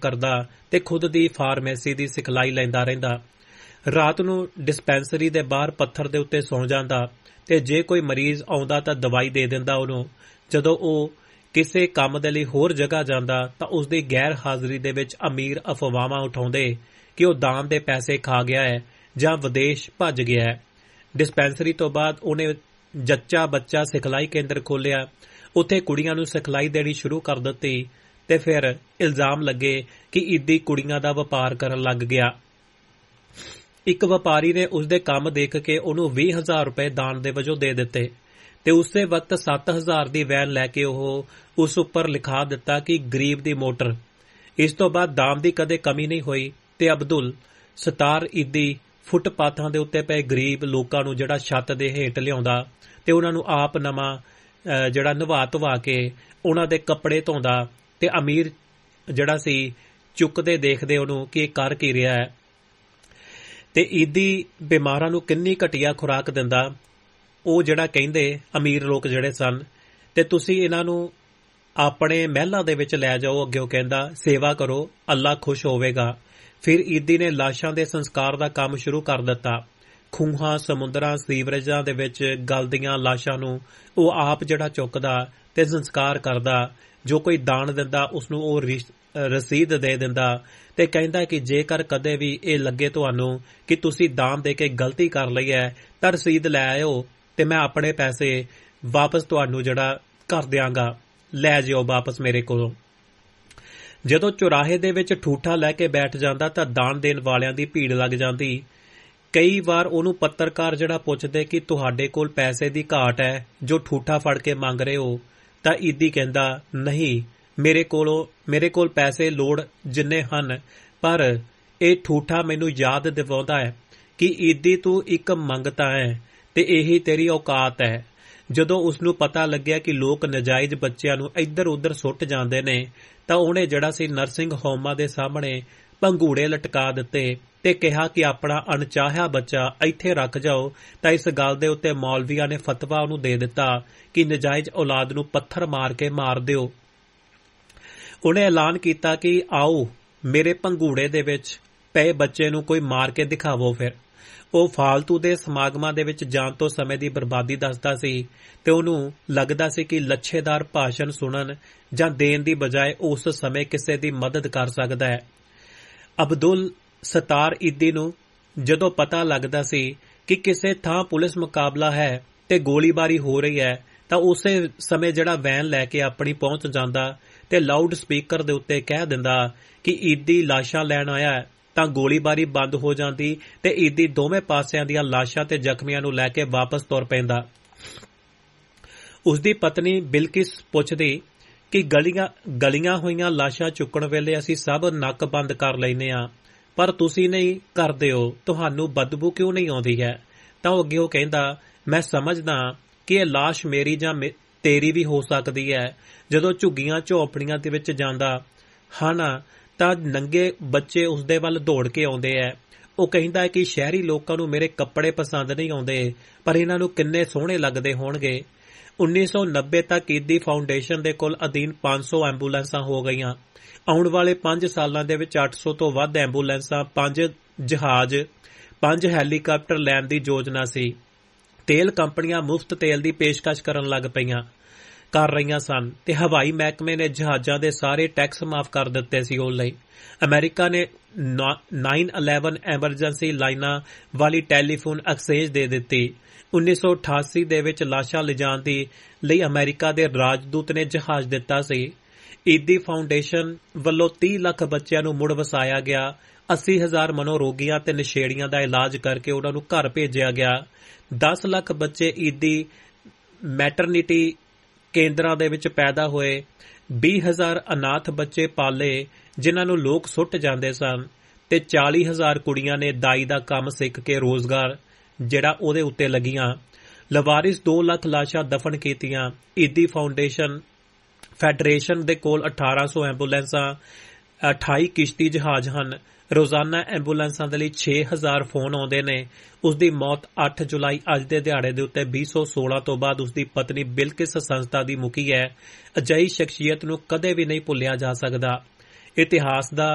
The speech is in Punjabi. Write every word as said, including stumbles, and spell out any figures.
ਕਰਦਾ ਤੇ ਖੁਦ ਦੀ ਫਾਰਮੇਸੀ ਦੀ ਸਿਖਲਾਈ ਲੈਂਦਾ ਰਹਿੰਦਾ। ਰਾਤ ਨੂੰ ਡਿਸਪੈਂਸਰੀ ਦੇ ਬਾਹਰ ਪੱਥਰ ਦੇ ਉੱਤੇ ਸੌਂ ਜਾਂਦਾ ਤੇ ਜੇ ਕੋਈ ਮਰੀਜ਼ ਆਉਂਦਾ ਤਾਂ ਦਵਾਈ ਦੇ ਦਿੰਦਾ ਉਹਨੂੰ। ਜਦੋਂ ਉਹ ਕਿਸੇ ਕੰਮ ਦੇ ਲਈ ਹੋਰ ਜਗ੍ਹਾ ਜਾਂਦਾ ਤਾਂ ਉਸਦੀ ਗੈਰ ਹਾਜ਼ਰੀ ਦੇ ਵਿੱਚ ਅਮੀਰ ਅਫਵਾਹਾਂ ਉਠਾਉਂਦੇ ਕਿ ਉਹ ਦਾਨ ਦੇ ਪੈਸੇ ਖਾ ਗਿਆ ਹੈ ਜਾਂ ਵਿਦੇਸ਼ ਭੱਜ ਗਿਆ ਹੈ। ਡਿਸਪੈਂਸਰੀ ਤੋਂ ਬਾਅਦ ਉਹਨੇ ਜੱਚਾ ਬੱਚਾ ਸਿਖਲਾਈ ਕੇਂਦਰ ਖੋਲ੍ਹਿਆ। ਉੱਥੇ ਕੁੜੀਆਂ ਨੂੰ ਸਿਖਲਾਈ ਦੇਣੀ ਸ਼ੁਰੂ ਕਰ ਦਿੱਤੀ ਤੇ ਫਿਰ ਇਲਜ਼ਾਮ ਲੱਗੇ ਕਿ ਈਦੀ ਕੁੜੀਆਂ ਦਾ ਵਪਾਰ ਕਰਨ ਲੱਗ ਗਿਆ। ਇੱਕ ਵਪਾਰੀ ਨੇ ਉਸਦੇ ਕੰਮ ਦੇਖ ਕੇ ਉਹਨੂੰ ਵੀਹ ਹਜ਼ਾਰ ਰੁਪਏ ਦਾਨ ਦੇ ਵਜੋਂ ਦੇ ਦਿੱਤੇ ਤੇ ਉਸੇ ਵਕਤ ਸੱਤ ਹਜ਼ਾਰ ਦੀ ਵੈਨ ਲੈ ਕੇ ਉਹ ਉਸ ਉੱਪਰ ਲਿਖਾ ਦਿੱਤਾ ਕਿ ਗਰੀਬ ਦੀ ਮੋਟਰ। ਇਸ ਤੋਂ ਬਾਅਦ ਦਾਨ ਦੀ ਕਦੇ ਕਮੀ ਨਹੀਂ ਹੋਈ ਤੇ ਅਬਦੁਲ ਸਤਾਰ ਈਦੀ ਫੁੱਟਪਾਥਾਂ ਦੇ ਉੱਤੇ ਪਏ ਗਰੀਬ ਲੋਕਾਂ ਨੂੰ ਜਿਹੜਾ ਛੱਤ ਦੇ ਹੇਠ ਲਿਆਉਂਦਾ ਤੇ ਉਹਨਾਂ ਨੂੰ ਆਪ ਨਵਾਂ ਜਿਹੜਾ ਨਵਾ ਧਵਾ ਕੇ ਉਹਨਾਂ ਦੇ ਕੱਪੜੇ ਧੋਂਦਾ ਤੇ ਅਮੀਰ ਜਿਹੜਾ ਸੀ ਚੁੱਕਦੇ ਦੇਖਦੇ ਉਹਨੂੰ ਕਿ ਇਹ ਕਰ ਕੀ ਰਿਹਾ ਹੈ। ਤੇ ਈਦੀ ਬਿਮਾਰਾਂ ਨੂੰ ਕਿੰਨੀ ਘਟੀਆ ਖੁਰਾਕ ਦਿੰਦਾ। ਉਹ ਜਿਹੜਾ ਕਹਿੰਦੇ ਅਮੀਰ ਲੋਕ ਜਿਹੜੇ ਸਨ ਤੇ ਤੁਸੀਂ ਇਹਨਾਂ ਨੂੰ ਆਪਣੇ ਮਹਿਲਾਂ ਦੇ ਵਿੱਚ ਲੈ ਜਾਓ। ਅੱਗੇ ਉਹ ਕਹਿੰਦਾ ਸੇਵਾ ਕਰੋ, ਅੱਲਾ ਖੁਸ਼ ਹੋਵੇਗਾ। ਫਿਰ ਈਦੀ ਨੇ ਲਾਸ਼ਾਂ ਦੇ ਸੰਸਕਾਰ ਦਾ ਕੰਮ ਸ਼ੁਰੂ ਕਰ ਦਿੱਤਾ। ਖੂਹਾਂ, ਸਮੁੰਦਰਾਂ, ਸੀਵਰੇਜਾਂ ਦੇ ਵਿੱਚ ਗਲਦੀਆਂ ਲਾਸ਼ਾਂ ਨੂੰ ਉਹ ਆਪ ਜਿਹੜਾ ਚੁੱਕਦਾ ਤੇ ਸੰਸਕਾਰ ਕਰਦਾ। ਜੋ ਕੋਈ ਦਾਨ ਦਿੰਦਾ ਉਸਨੂੰ ਉਹ ਰਸੀਦ ਦੇ ਦਿੰਦਾ ਤੇ ਕਹਿੰਦਾ ਕਿ ਜੇਕਰ ਕਦੇ ਵੀ ਇਹ ਲੱਗੇ ਤੁਹਾਨੂੰ ਕਿ ਤੁਸੀਂ ਦਾਨ ਦੇ ਕੇ ਗਲਤੀ ਕਰ ਲਈ ਹੈ ਤਾਂ ਰਸੀਦ ਲੈ ਆਇਓ ਤੇ ਮੈਂ ਆਪਣੇ ਪੈਸੇ ਵਾਪਸ ਤੁਹਾਨੂੰ ਜਿਹੜਾ ਕਰ ਦਿਆਂਗਾ, ਲੈ ਜਿਓ ਵਾਪਸ ਮੇਰੇ ਕੋਲੋਂ। ਜਦੋਂ ਚੁਰਾਹੇ ਦੇ ਵਿੱਚ ਠੂਠਾ ਲੈ ਕੇ ਬੈਠ ਜਾਂਦਾ ਤਾਂ ਦਾਨ ਦੇਣ ਵਾਲਿਆਂ ਦੀ ਭੀੜ ਲੱਗ ਜਾਂਦੀ। ਕਈ ਵਾਰ ਉਹਨੂੰ ਪੱਤਰਕਾਰ ਜਿਹੜਾ ਪੁੱਛਦੇ ਕਿ ਤੁਹਾਡੇ ਕੋਲ ਪੈਸੇ ਦੀ ਘਾਟ ਹੈ ਜੋ ਠੂਠਾ ਫੜ ਕੇ ਮੰਗ ਰਹੇ ਹੋ, ਤਾਂ ਈਦੀ ਕਹਿੰਦਾ ਨਹੀਂ, ਮੇਰੇ ਕੋਲੋਂ ਮੇਰੇ ਕੋਲ ਪੈਸੇ ਲੋੜ ਜਿੰਨੇ ਹਨ, ਪਰ ਇਹ ਠੂਠਾ ਮੈਨੂੰ ਯਾਦ ਦਿਵਾਉਂਦਾ ਹੈ ਕਿ ਈਦੀ ਤੂੰ ਇੱਕ ਮੰਗਤਾ ਹੈ ਤੇ ਇਹੀ ਤੇਰੀ ਔਕਾਤ ਹੈ। ਜਦੋਂ ਉਸਨੂੰ ਪਤਾ ਲੱਗਿਆ ਕਿ ਲੋਕ ਨਜਾਇਜ਼ ਬੱਚਿਆਂ ਨੂੰ ਇੱਧਰ ਉੱਧਰ ਸੁੱਟ ਜਾਂਦੇ ਨੇ ਤਾਂ ਉਹਨੇ ਜਿਹੜਾ ਸੀ ਨਰਸਿੰਗ ਹੋਮਾਂ ਦੇ ਸਾਹਮਣੇ ਭੰਗੂੜੇ ਲਟਕਾ ਦਿੱਤੇ ਤੇ ਕਿਹਾ ਕਿ ਆਪਣਾ ਅਣਚਾਹਿਆ ਬੱਚਾ ਇੱਥੇ ਰੱਖ ਜਾਓ। ਤਾਂ ਇਸ ਗੱਲ ਦੇ ਉੱਤੇ ਮੌਲਵੀਆਂ ਨੇ ਫਤਵਾ ਉਹਨੂੰ ਦੇ ਦਿੱਤਾ ਕਿ ਨਜਾਇਜ਼ ਔਲਾਦ ਨੂੰ ਪੱਥਰ ਮਾਰ ਕੇ ਮਾਰ ਦਿਓ। ਉਹਨੇ ਐਲਾਨ ਕੀਤਾ ਕਿ ਆਓ ਮੇਰੇ ਭੰਗੂੜੇ ਦੇ ਵਿੱਚ ਪਏ ਬੱਚੇ ਨੂੰ ਕੋਈ ਮਾਰ ਕੇ ਦਿਖਾਵੋ। ਫਿਰ ਉਹ ਫਾਲਤੂ ਦੇ ਸਮਾਗਮਾਂ ਦੇ ਵਿੱਚ ਜਾਣ ਤੋਂ ਸਮੇਂ ਦੀ ਬਰਬਾਦੀ ਦੱਸਦਾ ਸੀ ਤੇ ਉਹਨੂੰ ਲੱਗਦਾ ਸੀ ਕਿ ਲੱਛੇਦਾਰ ਭਾਸ਼ਣ ਸੁਣਨ ਜਾਂ ਦੇਣ ਦੀ ਬਜਾਏ ਉਸ ਸਮੇਂ ਕਿਸੇ ਦੀ ਮਦਦ ਕਰ ਸਕਦਾ ਹੈ। ਅਬਦੁਲ ਸਤਾਰ ਈਦੀ ਨੂੰ ਜਦੋਂ ਪਤਾ ਲੱਗਦਾ ਸੀ ਕਿ ਕਿਸੇ ਥਾਂ ਪੁਲਿਸ ਮੁਕਾਬਲਾ ਹੈ ਤੇ ਗੋਲੀਬਾਰੀ ਹੋ ਰਹੀ ਹੈ ਤਾਂ ਉਸੇ ਸਮੇਂ ਜਿਹੜਾ ਵੈਨ ਲੈ ਕੇ ਆਪਣੀ ਪਹੁੰਚ ਜਾਂਦਾ ਤੇ ਲਾਊਡ ਸਪੀਕਰ ਦੇ ਉੱਤੇ ਕਹਿ ਦਿੰਦਾ ਕਿ ਈਦੀ ਲਾਸ਼ਾਂ ਲੈਣ ਆਇਆ ਹੈ, ਤਾਂ ਗੋਲੀਬਾਰੀ ਬੰਦ ਹੋ ਜਾਂਦੀ ਤੇ ਈਦੀ ਦੋਵੇਂ ਪਾਸਿਆਂ ਦੀਆਂ ਲਾਸ਼ਾਂ ਤੇ ਜ਼ਖਮੀਆਂ ਨੂੰ ਲੈ ਕੇ ਵਾਪਸ ਤੁਰ ਪੈਂਦਾ। ਉਸਦੀ ਪਤਨੀ ਬਿਲਕਿਸ ਪੁੱਛਦੀ ਕਿ ਗਲੀਆਂ ਗਲੀਆਂ ਹੋਈਆਂ ਲਾਸ਼ਾਂ ਚੁੱਕਣ ਵੇਲੇ ਅਸੀਂ ਸਭ ਨੱਕ ਬੰਦ ਕਰ ਲੈਂਦੇ ਹਾਂ, ਪਰ ਤੁਸੀਂ ਨਹੀਂ ਕਰਦੇ ਹੋ, ਤੁਹਾਨੂੰ ਬਦਬੂ ਕਿਉਂ ਨਹੀਂ ਆਉਂਦੀ ਹੈ? ਤਾਂ ਉਹ ਅੱਗੇ ਉਹ ਕਹਿੰਦਾ ਮੈਂ ਸਮਝਦਾ ਕਿ ਇਹ ਲਾਸ਼ ਮੇਰੀ ਜਾਂ ਤੇਰੀ ਵੀ ਹੋ ਸਕਦੀ ਹੈ। ਜਦੋਂ ਝੁੱਗੀਆਂ ਝੋਪੜੀਆਂ ਦੇ ਵਿੱਚ ਜਾਂਦਾ ਹਨ ਤਾਂ ਨੰਗੇ ਬੱਚੇ ਉਸਦੇ ਵੱਲ ਦੌੜ ਕੇ ਆਉਂਦੇ ਹੈ। ਉਹ ਕਹਿੰਦਾ ਹੈ ਕਿ ਸ਼ਹਿਰੀ ਲੋਕਾਂ ਨੂੰ ਮੇਰੇ ਕੱਪੜੇ ਪਸੰਦ ਨਹੀਂ ਆਉਂਦੇ, ਪਰ ਇਹਨਾਂ ਨੂੰ ਕਿੰਨੇ ਸੋਹਣੇ ਲੱਗਦੇ ਹੋਣਗੇ। ਉੱਨੀ ਸੌ ਨੱਬੇ ਤੱਕ ਈਦੀ ਫਾਊਂਡੇਸ਼ਨ ਦੇ ਕੋਲ ਅਧੀਨ ਪੰਜ ਸੌ ਐਂਬੂਲੈਂਸਾਂ ਹੋ ਗਈਆਂ। ਆਉਣ ਵਾਲੇ ਪੰਜ ਸਾਲਾਂ ਦੇ ਵਿੱਚ ਅੱਠ ਸੌ ਤੋਂ ਵੱਧ ਐਂਬੂਲੈਂਸਾਂ, ਪੰਜ ਜਹਾਜ਼, ਪੰਜ ਹੈਲੀਕਾਪਟਰ ਲੈਣ ਦੀ ਯੋਜਨਾ ਸੀ। ਤੇਲ ਕੰਪਨੀਆਂ ਮੁਫਤ ਤੇਲ ਦੀ ਪੇਸ਼ਕਸ਼ ਕਰਨ ਲੱਗ ਪਈਆਂ ਕਰ ਰਹੀਆਂ ਸਨ ਤੇ ਹਵਾਈ ਮਹਿਕਮੇ ਨੇ ਜਹਾਜ਼ਾਂ ਦੇ ਸਾਰੇ ਟੈਕਸ ਮਾਫ ਕਰ ਦਿੱਤੇ ਸੀ। ਉਸ ਲਈ ਅਮਰੀਕਾ ਨੇ ਨਾਈਨ ਇਲੈਵਨ ਐਮਰਜੈਂਸੀ ਲਾਈਨਾਂ ਵਾਲੀ ਟੈਲੀਫੋਨ ਐਕਸਚੇਂਜ ਦੇ ਦਿੱਤੀ। ਉੱਨੀ ਸੌ ਅਠਾਸੀ ਦੇ ਵਿੱਚ ਲਾਸ਼ਾਂ ਲਿਜਾਣ ਦੀ ਲਈ ਅਮਰੀਕਾ ਦੇ ਰਾਜਦੂਤ ਨੇ ਜਹਾਜ਼ ਦਿੱਤਾ ਸੀ। ਈਦੀ ਫਾਊਂਡੇਸ਼ਨ ਵੱਲੋਂ ਤੀਹ ਲੱਖ ਬੱਚਿਆਂ ਨੂੰ ਮੁੜ ਵਸਾਇਆ ਗਿਆ। ਅੱਸੀ ਹਜ਼ਾਰ ਮਨੋਰੋਗੀਆਂ ਤੇ ਨਸ਼ੇੜੀਆਂ ਦਾ ਇਲਾਜ ਕਰਕੇ ਉਹਨਾਂ ਨੂੰ ਘਰ ਭੇਜਿਆ ਗਿਆ। ਦਸ ਲੱਖ ਬੱਚੇ ਈਦੀ ਮੈਟਰਨਿਟੀ ਕੇਂਦਰਾਂ ਦੇ ਵਿੱਚ ਪੈਦਾ ਹੋਏ। ਵੀਹ ਹਜ਼ਾਰ ਅਨਾਥ ਬੱਚੇ ਪਾਲੇ ਜਿਨ੍ਹਾਂ ਨੂੰ ਲੋਕ ਸੁੱਟ ਜਾਂਦੇ ਸਨ ਤੇ ਚਾਲੀ ਹਜ਼ਾਰ ਕੁੜੀਆਂ ਨੇ ਦਾਈ ਦਾ ਕੰਮ ਸਿੱਖ ਕੇ ਰੋਜ਼ਗਾਰ ਜਿਹੜਾ ਉਹਦੇ ਉੱਤੇ ਲੱਗੀਆਂ। ਲਵਾਰਿਸ ਦੋ ਲੱਖ ਲਾਸ਼ਾਂ ਦਫਨ ਕੀਤੀਆਂ। ਈਦੀ ਫਾਊਂਡੇਸ਼ਨ ਫੈਡਰੇਸ਼ਨ ਦੇ ਕੋਲ ਅਠਾਰਾਂ ਸੌ ਐਂਬੂਲੈਂਸਾਂ, ਅਠਾਈ ਕਿਸ਼ਤੀ ਜਹਾਜ਼ ਹਨ। ਰੋਜ਼ਾਨਾ ਐਂਬੂਲੈਂਸਾਂ ਦੇ ਲਈ ਛੇ ਹਜ਼ਾਰ ਫੋਨ ਆਉਂਦੇ ਨੇ। ਉਸ ਦੀ ਮੌਤ ਅੱਠ ਜੁਲਾਈ ਅੱਜ ਦੇ ਦਿਹਾੜੇ ਦੇ ਉੱਤੇ ਵੀਹ ਸੌ ਸੋਲਾਂ ਤੋਂ ਬਾਅਦ ਉਸ ਦੀ ਪਤਨੀ ਬਿਲਕਿਸ ਸੰਸਥਾ ਦੀ ਮੁਖੀ ਹੈ। ਅਜਿਹੀ ਸ਼ਖਸੀਅਤ ਨੂੰ ਕਦੇ ਵੀ ਨਹੀਂ ਭੁੱਲਿਆ ਜਾ ਸਕਦਾ। ਇਤਿਹਾਸ ਦਾ